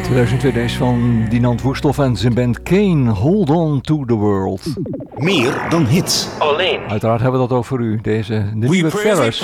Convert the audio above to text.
2002 is van Dinant Woesthoff en zijn band Kane, Hold On To The World. Meer dan hits. Alleen. Uiteraard hebben we dat ook voor u, de nieuwe Ferris.